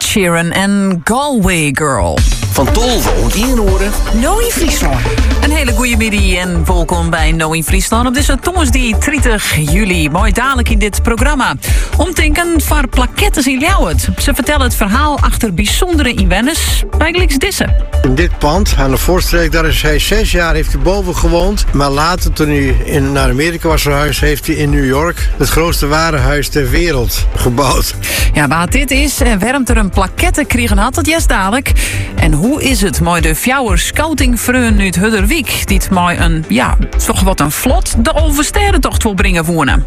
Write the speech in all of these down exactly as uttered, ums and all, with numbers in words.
Sheeran en Galway Girl. Van Tolve ont Iernoren. Nou in Friesland. Een hele goede middag en welkom bij Nou in Friesland op deze dondersdag dertig juli. Mooi dadelijk in dit programma. Omtinken voor plakettes in Ljouwert. Ze vertellen het verhaal achter bijzondere inwoners bij Gliks Dissen. In dit pand, aan de Voorstreek, daar is hij zes jaar heeft hij boven gewoond. Maar later, toen hij in, naar Amerika was verhuisd, heeft hij in New York het grootste warenhuis ter wereld gebouwd. Ja, wat dit is en waarom er een plakette kregen had, dat yes dadelijk. En hoe is het mooi de fjouwer scouting vreun uit Hudderwiek, die het mooi een, ja, toch wat een vlot de oversterentocht wil brengen wonen.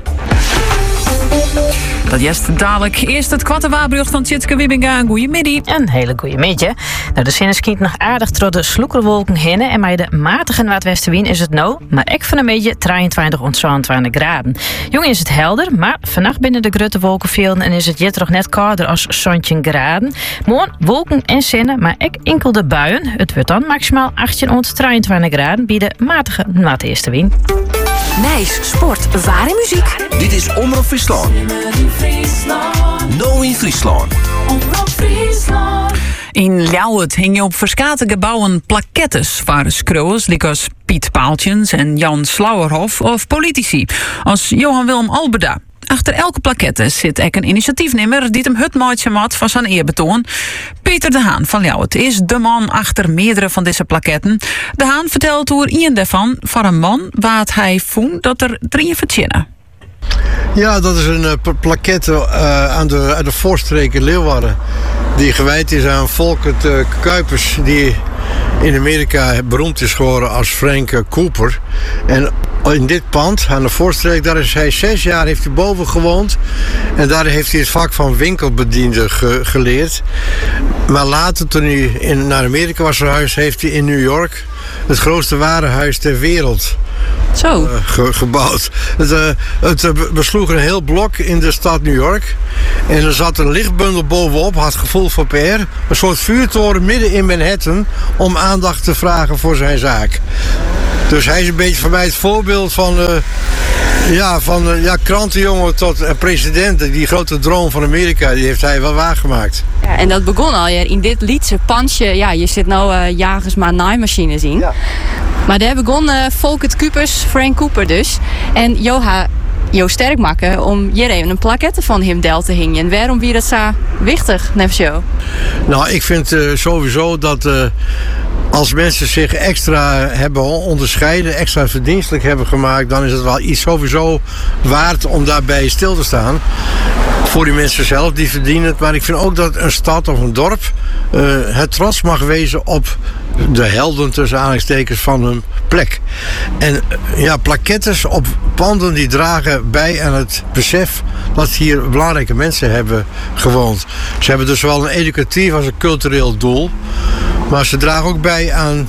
Dat is dadelijk. Eerst het kwattenwaarbrug van Tjitske Wibbinga. Goeiemiddag. Een hele goeie middag. Nou, de zin schiet nog aardig door de sloekerwolken heen. En bij de matige noordwestenwind is het nou, maar ik van een beetje drieëntwintig tot zevenentwintig graden. Jong is het helder, maar vannacht binnen de grote wolkenvelden en is het jet nog net kouder als zeventien graden. Morgen wolken en zinnen, maar ik enkel de buien. Het wordt dan maximaal achttien tot drieëntwintig graden bij de matige noordwestenwind. Nijs, sport, ware muziek. Dit is Omroep Friesland. Nou in Friesland. In Ljouwert hing je op verschillende gebouwen plakettes voor schreeuwers, als Piet Paaltjens en Jan Slauerhof of politici, als Johan Willem Alberda. Achter elke plakette zit ook een initiatiefnemer die hem het mooitje mat van zijn eerbetoon. Peter de Haan van Ljouwert is de man achter meerdere van deze plaketten. De Haan vertelt hoe een daarvan van een man waar hij vond dat er drie verzinnen. Ja, dat is een uh, plakette uh, aan de, uit de Voorstreek in Leeuwarden. Die gewijd is aan Volkert uh, Kuipers, die in Amerika beroemd is geworden als Frank Cooper. En in dit pand, aan de Voorstreek, daar is hij zes jaar heeft hij boven gewoond. En daar heeft hij het vak van winkelbediende ge, geleerd. Maar later, toen hij in, naar Amerika was verhuisd, heeft hij in New York het grootste warenhuis ter wereld Zo. Uh, ge, gebouwd. Het, uh, het uh, besloeg een heel blok in de stad New York. En er zat een lichtbundel bovenop, had gevoel voor P R. Een soort vuurtoren midden in Manhattan om aandacht te vragen voor zijn zaak. Dus hij is een beetje voor mij het voorbeeld van, uh, ja, van uh, ja, krantenjongen tot uh, president. Die grote droom van Amerika, die heeft hij wel waargemaakt. Ja, en dat begon al in dit Lietse pandje. Ja, je zit nou uh, jagers maar naaimachines in. Ja. Maar daar begon uh, Volkert Kuipers, Frank Cooper dus. En Joha, Jo sterk maken om hier even een plakette van hem del te hingen. En waarom wie dat zo wichtig, net zo? Nou, ik vind uh, sowieso dat uh, als mensen zich extra hebben onderscheiden, extra verdienstelijk hebben gemaakt, dan is het wel iets sowieso waard om daarbij stil te staan. Voor die mensen zelf, die verdienen het. Maar ik vind ook dat een stad of een dorp uh, het trots mag wezen op de helden tussen aanhalingstekens van hun plek. En uh, ja, plakettes op panden die dragen bij aan het besef dat hier belangrijke mensen hebben gewoond. Ze hebben dus wel een educatief als een cultureel doel. Maar ze dragen ook bij aan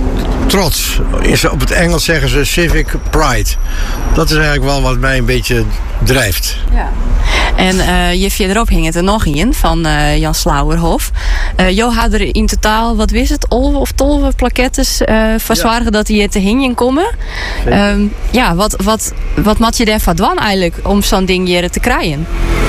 trots. Op het Engels zeggen ze civic pride. Dat is eigenlijk wel wat mij een beetje drijft. Ja. En uh, je verderop hing het er nog in van uh, Jan Slauerhof. Uh, Jo had er in totaal, wat wist het, elf of twaalf plakettes uh, verzwaren ja. dat die te hingen komen. Um, ja, wat, wat, wat moet je daarvan doen eigenlijk om zo'n ding hier te krijgen?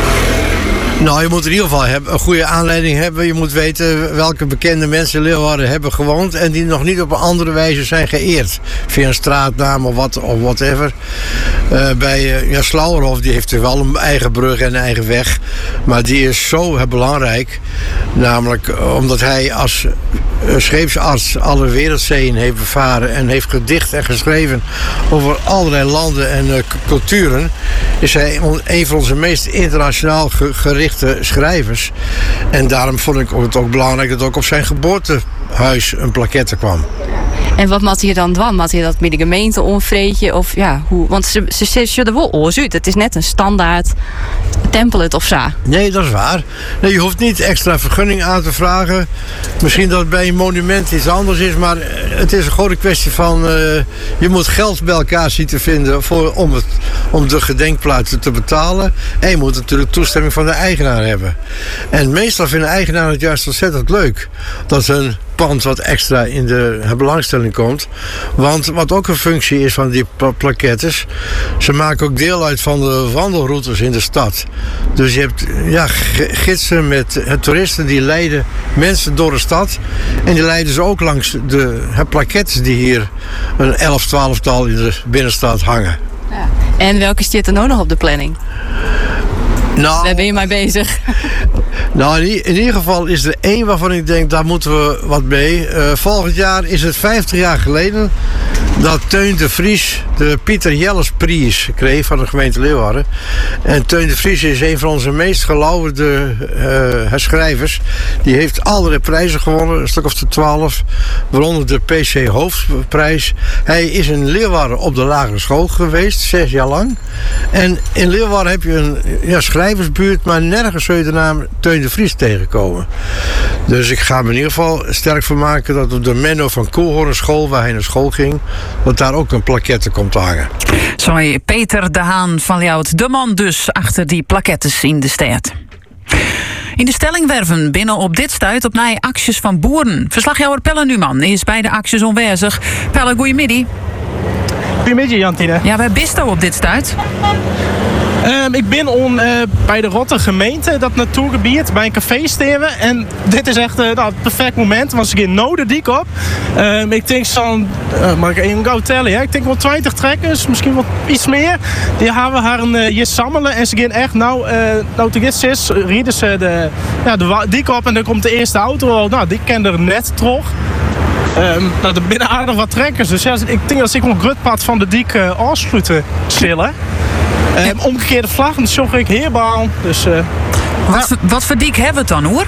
Nou, je moet in ieder geval hebben, een goede aanleiding hebben. Je moet weten welke bekende mensen in Leeuwarden hebben gewoond en die nog niet op een andere wijze zijn geëerd. Via een straatnaam of wat of whatever. Uh, bij uh, ja, Slauerhof, die heeft er wel een eigen brug en een eigen weg. Maar die is zo belangrijk. Namelijk uh, omdat hij als uh, scheepsarts alle wereldzeeën heeft bevaren en heeft gedicht en geschreven over allerlei landen en uh, culturen. Is hij een van onze meest internationaal gerichte schrijvers. En daarom vond ik het ook belangrijk dat ook op zijn geboortehuis een plakette kwam. En wat moet je dan doen? Moet je dat met de gemeente onvreetje? Of ja, hoe? Want ze, ze, ze zullen wel oors uit. Het is net een standaard template of zo. Nee, dat is waar. Nee, je hoeft niet extra vergunning aan te vragen. Misschien dat het bij een monument iets anders is, maar het is gewoon een kwestie van uh, je moet geld bij elkaar zien te vinden voor, om, het, om de gedenkplaatsen te betalen. En je moet natuurlijk toestemming van de eigenaar hebben. En meestal vinden eigenaren het juist ontzettend leuk dat een pand wat extra in de belangstelling komt. Want wat ook een functie is van die plakettes, ze maken ook deel uit van de wandelroutes in de stad. Dus je hebt ja, gidsen met uh, toeristen die leiden mensen door de stad. En die leiden ze ook langs de uh, plaquettes die hier een elf, twaalftal in de binnenstad hangen. Ja. En welke zit er nou nog op de planning? Nou, Daar ben je mee bezig. Nou, in, in ieder geval is er één waarvan ik denk, daar moeten we wat mee. Uh, volgend jaar is het vijftig jaar geleden dat Teun de Vries de Pieter Jelles Prijs kreeg van de gemeente Leeuwarden. En Teun de Vries is een van onze meest gelauwerde uh, herschrijvers. Die heeft allerlei prijzen gewonnen, een stuk of de twaalf. Waaronder de P C Hoofdprijs. Hij is in Leeuwarden op de lagere school geweest, zes jaar lang. En in Leeuwarden heb je een ja, schrijversbuurt, maar nergens zul je de naam Teun de Vries tegenkomen. Dus ik ga me in ieder geval sterk voor maken dat op de Menno van Koelhoorn school, waar hij naar school ging, dat daar ook een plaquette komt te hangen. Sorry, Peter de Haan van Ljouwert, de man dus achter die plaquettes in de stad. In de Stellingwerven binnen op dit stuit op nij acties van boeren. Verslagjouwer Pelle Numan is bij de acties aanwezig. Pelle, goeiemiddag. Goedemiddag, Jantine. Ja, waar bist u op dit stuit? Um, ik ben on, uh, bij de Rotte gemeente, dat natuurgebied, bij een café steven. En dit is echt uh, nou, het perfect moment, want ze gaan nou de dik op. Um, ik denk zo'n, uh, mag ik even gauw tellen, hè? Ik denk wel twintig trekkers, misschien wel iets meer. Die hebben haar een uh, hier sammelen en ze gaan echt nou, uh, nou te gist is, rieden ze de, ja, de dik op en dan komt de eerste auto. Nou, die kent er net terug. Um, nou, er binnen aardig wat trekkers, dus ja, ik denk dat ik een grutpad van de dik uh, afsluiten chillen. Um, omgekeerde vlaggen zag ik heerbaal. Dus, uh, wat, ja. wat voor dik hebben we het dan, hoor?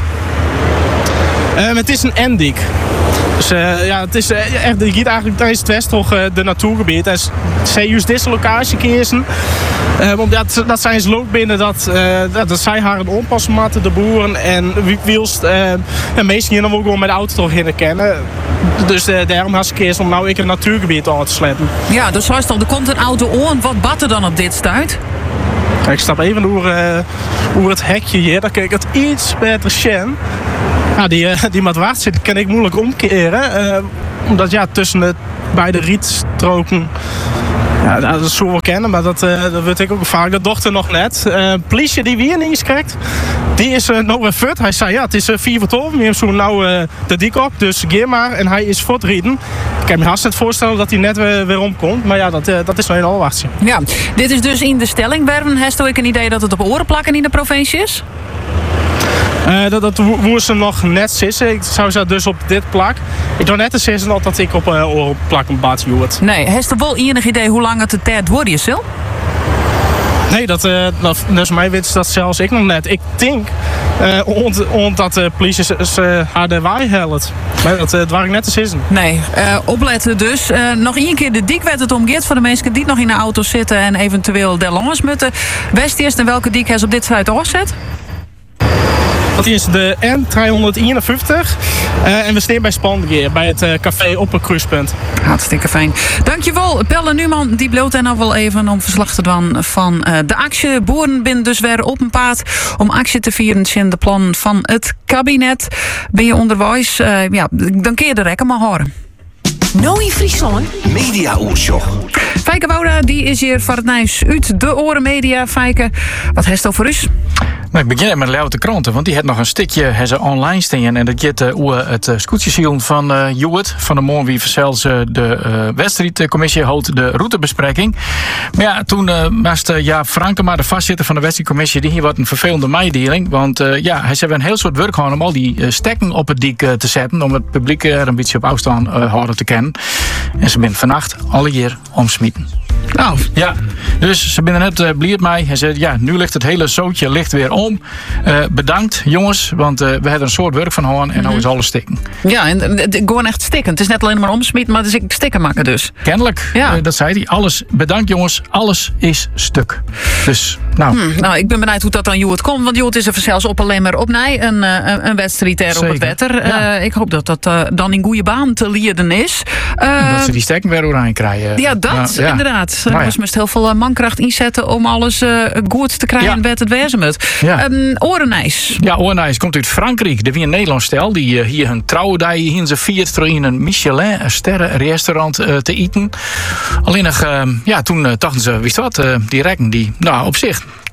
Um, het is een N-dik. Dus uh, ja, het is uh, echt, je gaat eigenlijk tijdens het west toch uh, de natuurgebied. En zij juist deze locatie kiezen. Um, omdat dat zijn ze ook binnen dat, uh, dat, dat zij haar een onpassen matten, de boeren. En wie wilst, uh, en meesten hier dan ook gewoon met de auto toch in kennen. Dus uh, daarom had ze gekozen om nou ik een natuurgebied aan te slepen. Ja, dus zoals al, er komt een auto aan. Wat batten dan op dit stuit? Ik stap even door, uh, door het hekje hier. Dan kan ik het iets beter zien. Ja, die, uh, die met wacht zit kan ik moeilijk omkeren. Uh, omdat ja, tussen de beide rietstroken. Ja, dat is zo wel kennen, maar dat, uh, dat weet ik ook vaak. De dochter nog net. Uh, politie die weer niet krijgt, die is uh, nou weer fut. Hij zei ja, het is uh, vier voor twaalf. We hebben zo nou uh, de dik op, dus geef maar. En hij is voortrieden. Ik kan me haast niet voorstellen dat hij net weer, weer omkomt. Maar ja, dat, uh, dat is nou een alwachtje. Ja, dit is dus in de Stellingwerven. Heeft u ook een idee dat het op oren plakken in de provincie is? Uh, dat dat moest ze nog net sissen. Ik zou ze dus op dit plak. Ik doe net te sissen dat ik op uh, oren plak een baat joert. Nee, heeft u wel enig idee hoe lang het de tijd wordt je zal? Nee, dat, uh, dat, dus mij weet dat zelfs ik nog net. Ik denk uh, omdat de politie ze haar de waai helpt. Maar dat uh, waar ik net te sissen. Nee, uh, opletten dus. Uh, nog één keer de dik werd het omgeert voor de mensen die nog in de auto zitten en eventueel de langs moeten. West eerst en welke dik hij op dit sluit afzet? Dat is de N driehonderdeenenvijftig. Uh, en we staan bij Spangeer, bij het uh, café op een kruispunt. Hartstikke fijn. Dankjewel, Pelle Numan. Die bloot er nou wel even om verslag te doen van uh, de actie. Boeren binnen dus weer op een paard om actie te vieren in de plan van het kabinet. Ben je onderwijs? Uh, ja, dan kun je de rekken maar horen. Nou in Friesland. Media Oorschog. Fijke Wouda, die is hier voor het nieuws uit de Oren Media. Fijke, wat heeft het over us? Nou, ik begin met Leeuwarden Kranten, want die heeft nog een stikje ze online staan. En dat gaat uh, over het uh, scootjesiel van uh, Joert. Van de morgen wie zelfs uh, de uh, wedstrijdcommissie houdt de routebespreking. Maar ja, toen uh, was uh, ja, Frankema, de vastzitter van de wedstrijdcommissie, die hier wat een vervelende meedeling. Want uh, ja, hij heeft een heel soort werk gehad om al die uh, stekken op het dik uh, te zetten. Om het publiek er uh, een beetje op afstand uh, houden te kennen. En ze zijn vannacht alle keer omsmieten. Nou, ja. Dus ze zijn net uh, blierd mij. Hij zei, ja, nu ligt het hele zootje ligt weer om. Uh, bedankt, jongens, want uh, we hebben een soort werk van hoorn en mm-hmm. nou is alles stikken. Ja, en het gewoon echt stikken. Het is net alleen maar omsmieten, maar het is stikken maken dus. Kennelijk, ja. uh, dat zei hij. Alles, bedankt jongens, alles is stuk. Dus, nou. Hmm, nou, ik ben benieuwd hoe dat dan Joert komt, want Joert is er zelfs op alleen maar op nij. Een, een, een wedstrijd er op het wetter. Ja. Uh, ik hoop dat dat uh, dan in goede baan te lierden is. Uh, dat ze die stekken weer oranje krijgen. Ja, dat, ja, inderdaad. Er nou, ja. moest heel veel mankracht inzetten om alles uh, goed te krijgen ja. wat het wezen moet. Ja. Um, Orenijs. Ja, Orenijs komt uit Frankrijk. Er wie een Nederlands stel die uh, hier hun trouwdij in zijn viert in een Michelin een sterrenrestaurant uh, te eten. Alleen nog, uh, ja, toen uh, dachten ze, wist wat, uh, die rekken die, nou, op zich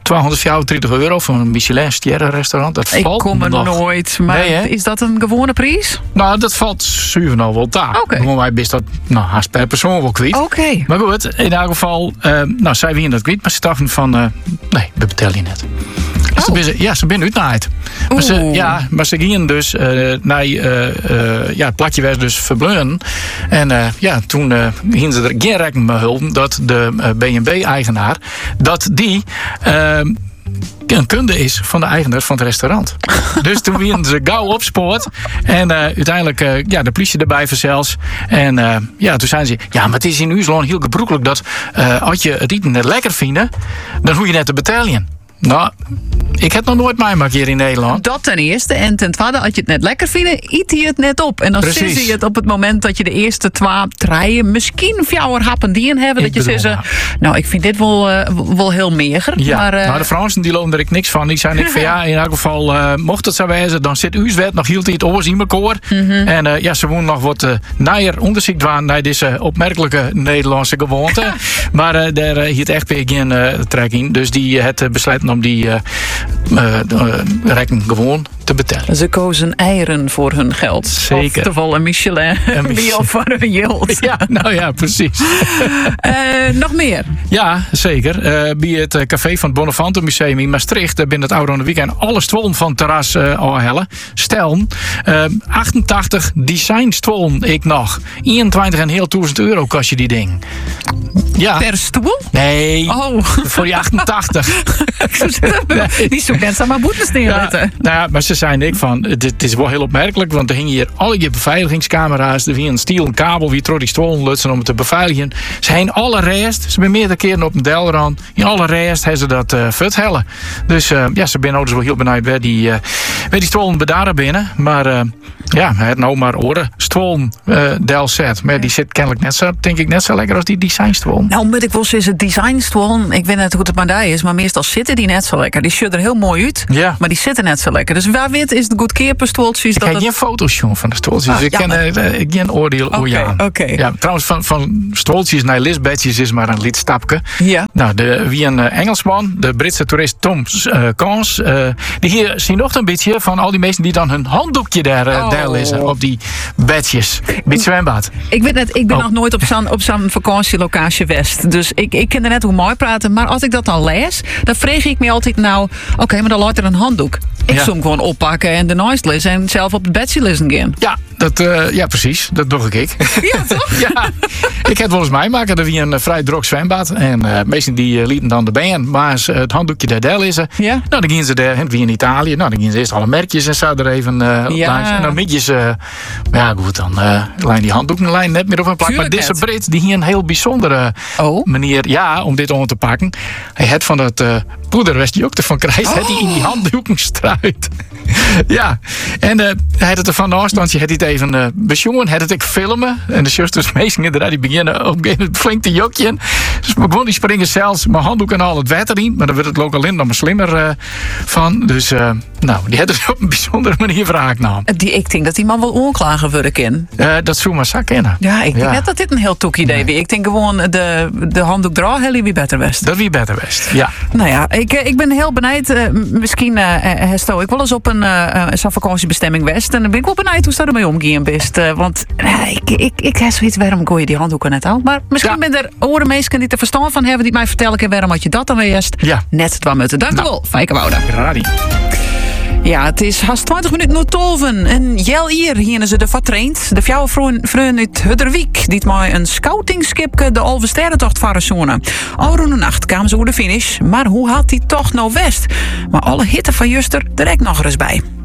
tweehonderdvijfentwintig euro voor een Michelin-sterrenrestaurant. Dat Ik valt kom er nog. nooit. Maar Nee, hè? is dat een gewone prijs? Nou, dat valt zuiver nou wel daar. Oké. Gewoon wij best dat nou, haast per persoon wel kwijt. Oké. Maar goed, in ieder geval, uh, nou, zij wien dat kwijt, maar ze dachten van, uh, nee, we betalen je net. Dus Oh. ze ben- ja, ze zijn uitnaaid. Maar ze, Oeh. ja, maar ze gingen dus uh, naar uh, uh, ja, het plakje werd dus verbleun. En uh, ja, toen uh, gingen ze er geen rekening mee houden dat de uh, B en B-eigenaar, dat die uh, een kunde is van de eigenaar van het restaurant. Dus toen werden ze gauw opspoord. En uh, uiteindelijk uh, ja, de politie erbij verzels. En uh, ja, toen zeiden ze, ja, maar het is in Uitsland heel gebroekelijk dat uh, als je het eten net lekker vindt, dan hoef je net te betalen. Nou, ik heb nog nooit meemaakt hier in Nederland. Dat ten eerste. En ten tweede, als je het net lekker vindt, eet hij het net op. En dan Precies. zie je het op het moment dat je de eerste twee treien misschien fjouwer happen die in hebben. Ik Dat je bedoel zegt, nou, ik vind dit wel, uh, wel heel meger. Ja, maar, uh, nou de Fransen die lopen er ik niks van. Die zijn ik van ja, in elk geval, uh, mocht het zo wezen, dan zit uw wet nog hield hij het oors in elkaar. Mhm. En uh, ja, ze wonen nog wat uh, naaier onderzoek doen naar deze opmerkelijke Nederlandse gewoonte. maar uh, daar uh, hield echt weer geen uh, trek in. Dus die uh, het uh, besluiten om die uh, uh, uh, rekening gewoon te betalen. Ze kozen eieren voor hun geld. Zeker. Oftewel een Michelin. Een Mich- Wie of voor hun yield. Ja, nou ja, precies. Uh, nog meer. Ja, zeker. Uh, bij het uh, café van het Bonnefante Museum in Maastricht, uh, binnen het oude weekend, alle stoelen van het terras uh, al hellen. Stel, uh, achtentachtig design stoelen ik nog. eenentwintig en heel duizend euro kost je die ding. Ja. Per stoel? Nee, Oh. voor die achtentachtig. Die zoekt net zo maar boetes Ja, neerzetten. nou ja, maar ze zijn ik van, het, het is wel heel opmerkelijk, want er hingen hier al je beveiligingscamera's, er was een stiel, een kabel, wie trok die stoelen lutsen om het te beveiligen. Ze zijn alle rest, ze zijn meerdere keren op een delrand, in alle rest hebben ze dat uh, vertellen. Dus uh, ja, ze zijn dus wel heel benieuwd waar die, uh, waar die stoelen bedaren binnen, maar uh, ja, het nou maar oren, stoelen uh, del set, maar die zit kennelijk net zo, denk ik net zo lekker als die designstoel. Nou, moet ik wel zeggen, het designstoel, ik weet net hoe het maar daar is, maar meestal zitten die net zo lekker. Die ziet er heel mooi uit, Ja. maar die zitten net zo lekker. Dus waar weet is de goedkeper stoeltjes Ik dat heb het... geen foto's jongen, van de stoeltjes. Ah, ik ja, ken maar- uh, ik geen oordeel hoe Oké, je aan. oké. Ja, trouwens, van, van stoeltjes naar lisbedjes is maar een lidstapje. Ja. Nou, de, wie een uh, Engelsman, de Britse toerist Tom uh, Cons, uh, die hier zien nog een beetje van al die mensen die dan hun handdoekje daar, uh, Oh. daar lezen op die bedjes. Bij het zwembad. Ik weet net, ik ben Oh. nog nooit op zo'n op zo'n vakantielocatie West. Dus ik, ik ken er net hoe mooi praten. Maar als ik dat dan lees, dan vreeg ik me altijd nou, oké, maar dan laat er een handdoek. Ik Ja. zou hem gewoon oppakken en de noise lezen en zelf op het bedje lezen gaan. Ja, dat, uh, ja, precies. Dat doe ik. Ja, toch? Ja, ik heb wel eens meemaken dat we een uh, vrij druk zwembad. En uh, meesten die uh, lieten dan de band, maar uh, het handdoekje daar daar lezen. Ja. Nou, dan gingen ze daar, wie in Italië, nou, dan gingen ze eerst alle merkjes en zo er even uh, Ja. langs. En dan midjes, uh, ja goed, dan uh, lijn die handdoeken lijn net meer op een plak. Maar Tuurlijk deze net. Brit, die hier een heel bijzondere Oh. manier, ja, om dit om te pakken. Hij had van dat uh, poeder, wist hij ook ervan krijgt, Oh. had hij in die handdoeken struit. Ja, en uh, hij had het er van de afstandje, had hij het even uh, besjongen, had het ik filmen. En de zusters meestal inderdaad, die beginnen op een flink te jokje. Dus maar gewoon die springen zelfs mijn handdoek en al het water in. Maar dan wordt het lokaal nog maar slimmer uh, van. Dus uh, nou, die had het op een bijzondere manier vraag nou. Die, ik denk dat die man wel onklagen worden kan. Uh, dat zou maar zak kennen. Ja, ik denk Ja. net dat dit een heel toek idee is. Ik denk gewoon de, de handdoek dragen, heel wie beter best. Dat wie beter best. Ja. Nou ja, ik, ik ben heel benieuwd. Uh, misschien uh, Hesto, ik wel eens op een uh, zo'n vakantiebestemming West. En dan ben ik wel benieuwd hoe ze ermee omgaan best. Uh, want uh, ik, ik, ik heb zoiets, waarom gooi je die handdoeken net aan? Maar misschien Ja. ben er oren mensen die er verstand van hebben, die mij vertellen kunnen waarom had je dat dan weest. Ja. Net het mutten. Dank u Nou. wel, Fijke Wouda. Radi. Ja, het is haast twintig minuten naar tolven. En jel hier, hier is ze de vertraind. De fjouwe vrienden uit Hudderwiek, die mij een scoutingskipke de Alve Sterrentocht varen zonen. Al rond de nacht kwamen ze over de finish, maar hoe had die toch nou West? Maar alle hitte van Juster direct nog eens bij.